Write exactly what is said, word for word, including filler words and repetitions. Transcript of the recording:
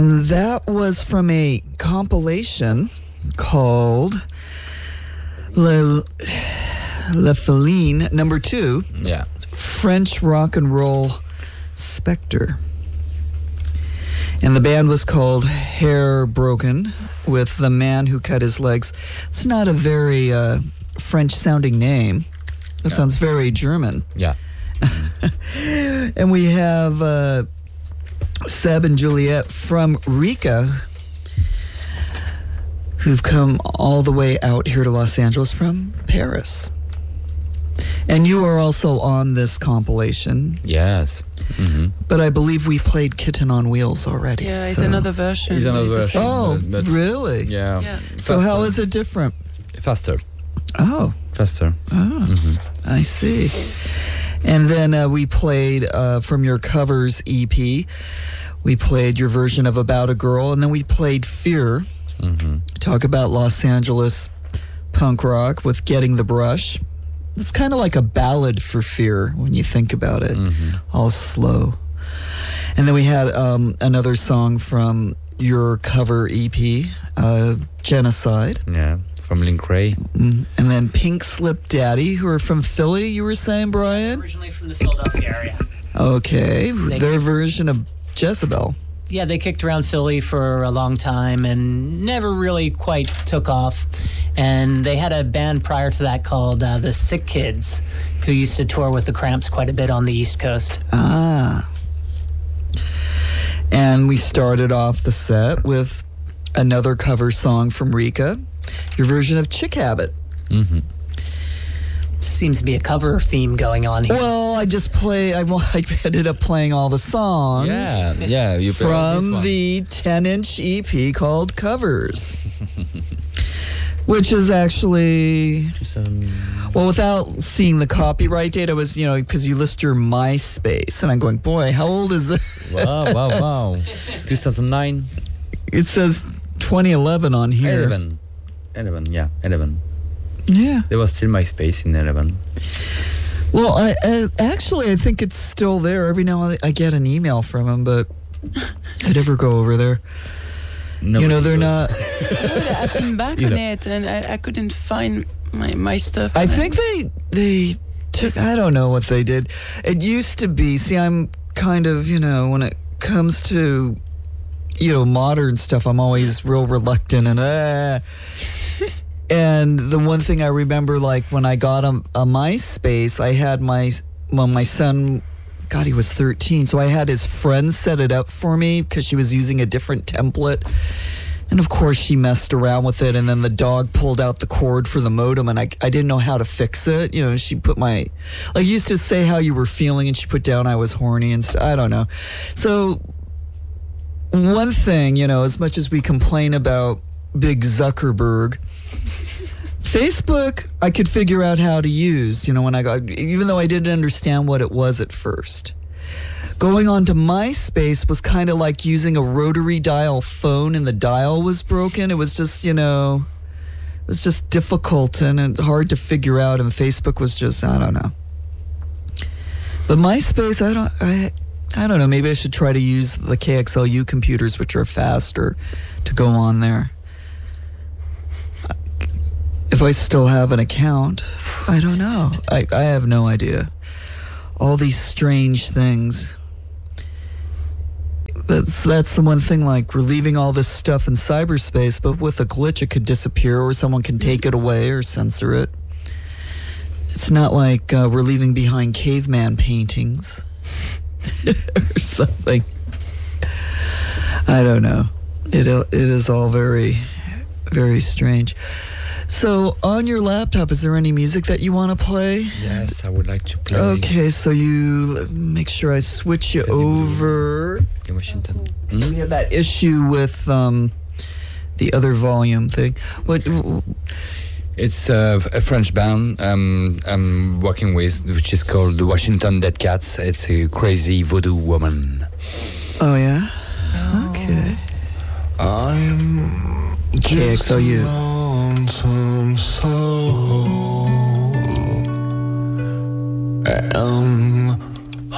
And that was from a compilation called Le, Le Feline number two. Yeah. French rock and roll spectre. And the band was called Hair Broken, with the man who cut his legs. It's not a very uh, French-sounding name. It Yeah. sounds very German. Yeah. And we have uh, Seb and Juliet from Rica, who've come all the way out here to Los Angeles from Paris. And you are also on this compilation. Yes. Mm-hmm. But I believe we played Kitten on Wheels already. Yeah, it's so. another version. It's another It's the version. same. Oh, But- really? Yeah. Yeah. So how is it different? Faster. Oh, Faster. oh, Mm-hmm. I see. And then uh, we played uh, from your covers E P, we played your version of About a Girl, and then we played Fear. Mm-hmm. Talk about Los Angeles punk rock with Getting the Brush. It's kind of like a ballad for Fear when you think about it, Mm-hmm. all slow. And then we had um, another song from your cover E P, uh, Genocide. Yeah. From Link Ray. Mm. And then Pink Slip Daddy, who are from Philly, you were saying, Brian? Originally from the Philadelphia area. Okay, They- their version of Jezebel. Yeah, they kicked around Philly for a long time and never really quite took off. And they had a band prior to that called uh, the Sick Kids, who used to tour with the Cramps quite a bit on the East Coast. Ah. And we started off the set with another cover song from Rika, your version of Chick Habit. Mm-hmm. Seems to be a cover theme going on here. Well, I just play. I, I ended up playing all the songs Yeah. Yeah. You played this from one. the ten-inch E P called Covers, which is actually, Um, well, without seeing the copyright date, I was, you know, because you list your MySpace, and I'm going, boy, how old is it? wow. Wow. Wow. two thousand nine. It says twenty eleven on here. eleven. eleven. Yeah. eleven. Yeah. There was still MySpace in eleven. Well, I, I actually I think it's still there. Every now and then I get an email from them, but I never go over there. Nobody you know, they're goes. not. I've been back You on know. it, and I, I couldn't find my, my stuff. I And think they they took. I don't know what they did. It used to be. See, I'm kind of, you know, when it comes to, you know, modern stuff, I'm always real reluctant and uh and the one thing I remember, like when I got a, a MySpace, I had my well, my son, God, he was thirteen, so I had his friend set it up for me because she was using a different template. And of course, she messed around with it, and then the dog pulled out the cord for the modem, and I, I didn't know how to fix it. You know, she put my, like, you used to say how you were feeling, and she put down I was horny and stuff. I don't know. So, one thing, you know, as much as we complain about Big Zuckerberg, Facebook, I could figure out how to use, you know, when I got, even though I didn't understand what it was at first. Going on to MySpace was kind of like using a rotary dial phone and the dial was broken. It was just, you know, it was just difficult and it's hard to figure out. And Facebook was just, I don't know. But MySpace, I don't, I, I don't know. Maybe I should try to use the K X L U computers, which are faster, to go on there. If I still have an account, I don't know. I, I have no idea. All these strange things. That's, that's the one thing, like, we're leaving all this stuff in cyberspace, but with a glitch it could disappear or someone can take it away or censor it. It's not like uh, we're leaving behind caveman paintings or something. I don't know. It, it is all very, very strange. So, on your laptop, is there any music that you want to play? Yes, I would like to play. Okay, so you make sure I switch you over. In Washington. We Hmm? have that issue with um, the other volume thing. What? It's uh, a French band um, I'm working with, which is called the Washington Dead Cats. It's a crazy voodoo woman. Oh yeah. Okay. I'm K X L U. just a lonesome soul, and